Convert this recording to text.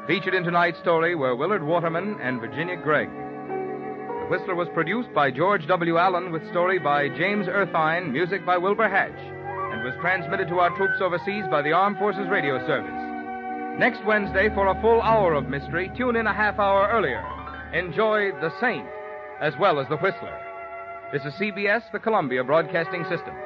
Featured in tonight's story were Willard Waterman and Virginia Gregg. The Whistler was produced by George W. Allen with story by James Erthine, music by Wilbur Hatch, and was transmitted to our troops overseas by the Armed Forces Radio Service. Next Wednesday, for a full hour of mystery, tune in a half hour earlier. Enjoy The Saint as well as The Whistler. This is CBS, the Columbia Broadcasting System.